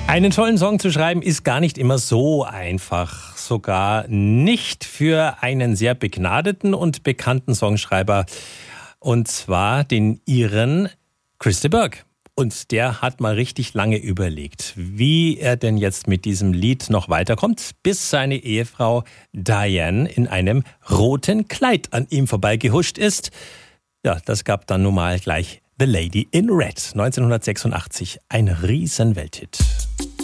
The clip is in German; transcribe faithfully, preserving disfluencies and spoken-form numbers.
Einen tollen Song zu schreiben ist gar nicht immer so einfach. Sogar nicht für einen sehr begnadeten und bekannten Songschreiber. Und zwar den Iren Chris de Burgh. Und der hat mal richtig lange überlegt, wie er denn jetzt mit diesem Lied noch weiterkommt, bis seine Ehefrau Diane in einem roten Kleid an ihm vorbeigehuscht ist. Ja, das gab dann nun mal gleich The Lady in Red, neunzehnhundertsechsundachtzig, ein riesen Welthit.